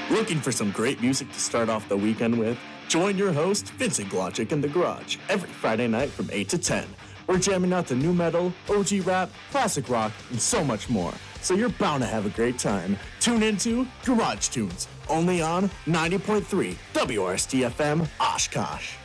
Looking for some great music to start off the weekend with? Join your host, Vincent Glotchick, in the garage every Friday night from 8 to 10. We're jamming out the new metal, OG rap, classic rock, and so much more. So you're bound to have a great time. Tune into Garage Tunes, only on 90.3 WRST-FM Oshkosh.